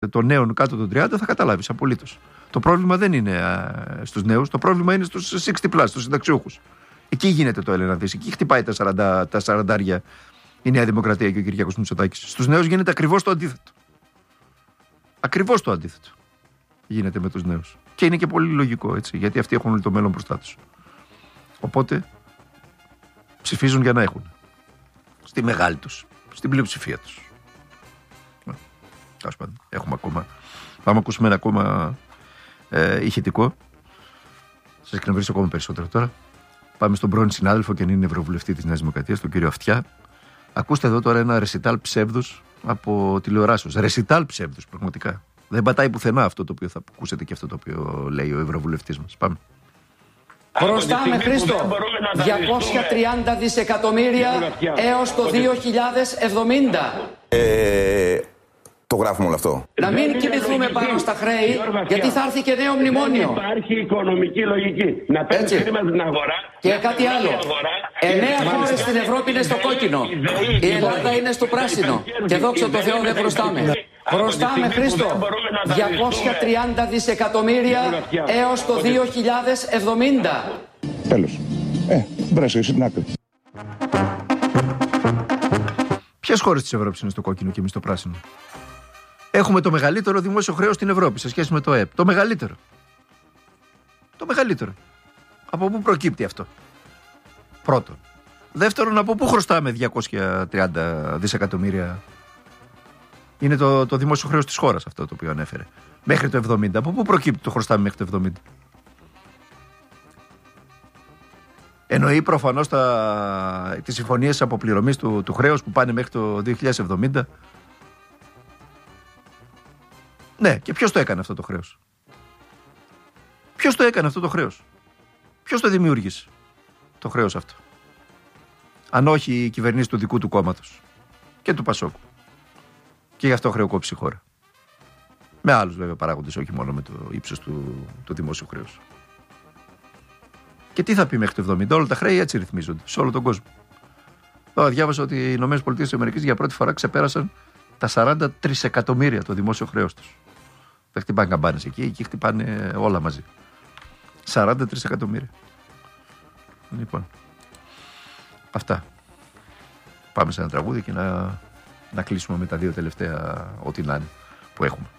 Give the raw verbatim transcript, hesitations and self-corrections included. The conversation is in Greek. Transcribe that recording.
των νέων κάτω των τριάντα, θα καταλάβεις απολύτως. Το πρόβλημα δεν είναι στους νέους, το πρόβλημα είναι στους εξήντα πλας, στους συνταξιούχους. Εκεί γίνεται το Έλενα Δύση, εκεί χτυπάει τα σαράντα, τα σαραντάρια η Νέα Δημοκρατία και ο Κυριάκος Μητσοτάκης. Στους νέους γίνεται ακριβώς το αντίθετο. Ακριβώς το αντίθετο γίνεται με τους νέους. Και είναι και πολύ λογικό, έτσι, γιατί αυτοί έχουν όλο το μέλλον μπροστά τους. Οπότε ψηφίζουν για να έχουν. Στη μεγάλη τους, στην πλειοψηφία τους. Τέλος πάντων, έχουμε ακόμα. Πάμε ακούσουμε ένα ακόμα ε, ηχητικό. Σας εκνευρίσω ακόμα περισσότερο τώρα. Πάμε στον πρώην συνάδελφο και είναι ευρωβουλευτή της Νέας Δημοκρατίας, τον κύριο Αυτιά. Ακούστε εδώ τώρα ένα ρεσιτάλ ψεύδους από τηλεοράσεως. Ρεσιτάλ ψεύδους, πραγματικά. Δεν πατάει πουθενά αυτό το οποίο θα ακούσετε και αυτό το οποίο λέει ο ευρωβουλευτής μας. Πάμε. Χρωστάμε, Χρήστο, διακόσια τριάντα δισεκατομμύρια έως το δύο χιλιάδες εβδομήντα. Ε, το γράφουμε όλο αυτό. Να μην κινηθούμε πάνω στα χρέη, γιατί θα έρθει και νέο μνημόνιο. Υπάρχει οικονομική λογική. Να παίρνει χρήμα στην αγορά. Και κάτι άλλο. Εννέα χώρες στην Ευρώπη είναι στο κόκκινο. Η Ελλάδα είναι στο πράσινο. Και δόξα τω Θεώ δεν χρωστάμε. Χρωστάμε, Χρήστο, διακόσια τριάντα δισεκατομμύρια έως το δύο χιλιάδες εβδομήντα. Τέλος. Ε, μπρέσαι, είσαι την άκρη. Ποιες χώρες της Ευρώπης είναι στο κόκκινο και εμείς στο πράσινο? Έχουμε το μεγαλύτερο δημόσιο χρέος στην Ευρώπη σε σχέση με το ΕΠ. Το μεγαλύτερο. Το μεγαλύτερο. Από πού προκύπτει αυτό? Πρώτον. Δεύτερον, από πού χρωστάμε διακόσια τριάντα δισεκατομμύρια? Είναι το, το δημόσιο χρέος της χώρας αυτό το οποίο ανέφερε. Μέχρι το εβδομήντα. Από πού προκύπτει το χρωστάμε μέχρι το εβδομήντα? Εννοεί προφανώς τα, τις συμφωνίες αποπληρωμής του, του χρέους που πάνε μέχρι το δύο χιλιάδες εβδομήντα. Ναι, και ποιος το έκανε αυτό το χρέος? Ποιος το έκανε αυτό το χρέος? Ποιος το δημιούργησε το χρέος αυτό? Αν όχι η κυβερνήση του δικού του κόμματος και του Πασόκου. Και γι' αυτό χρεοκόψει η χώρα. Με άλλους βέβαια παράγοντες, όχι μόνο με το ύψος του, του δημόσιου χρέους. Και τι θα πει μέχρι το εβδομήντα? Όλα τα χρέη έτσι ρυθμίζονται σε όλο τον κόσμο. Τώρα διάβασα ότι οι ΗΠΑ για πρώτη φορά ξεπέρασαν τα σαράντα τρισεκατομμύρια το δημόσιο χρέος τους. Δεν χτυπάνε καμπάνες εκεί, εκεί χτυπάνε όλα μαζί. σαράντα τρισεκατομμύρια. Λοιπόν, αυτά. Πάμε σε ένα τραγούδι και να, να κλείσουμε με τα δύο τελευταία ό,τι να είναι που έχουμε.